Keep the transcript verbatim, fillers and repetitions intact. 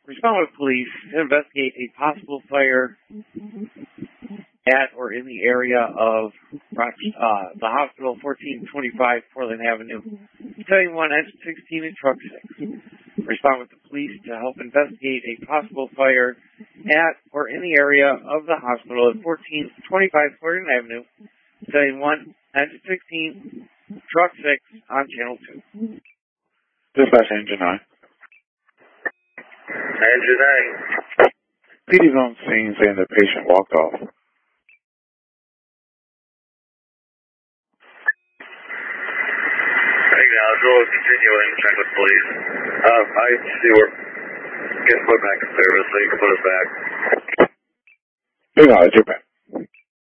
respond with police to investigate a possible fire at or in the area of uh, the hospital, fourteen twenty-five Portland Avenue. Battalion one, Engine sixteen, and Truck six. Respond with the police to help investigate a possible fire at or in the area of the hospital at fourteen twenty-five Portland Avenue. Battalion one, Engine sixteen, Truck six on Channel two. Dispatch Engine nine. Engine nine. P D's on scene saying the patient walked off. Acknowledge, we'll continue and check with police. Um, I see we're getting put back in service, so you can put us back. Acknowledge, you're back.